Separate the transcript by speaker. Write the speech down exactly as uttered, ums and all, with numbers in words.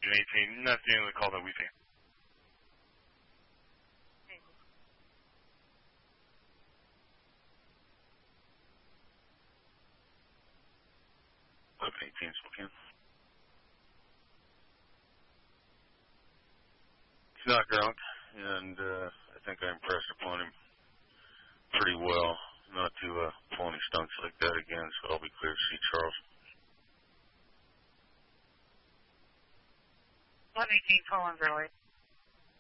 Speaker 1: eighteen, that's the end of the call that we've had. eleven eighteen, Spokane. He's not drunk, and uh, I think I impressed upon him pretty well not to uh, pull any stunts like that again, so I'll be clear to see Charles.
Speaker 2: eleven eighteen, call on Verley.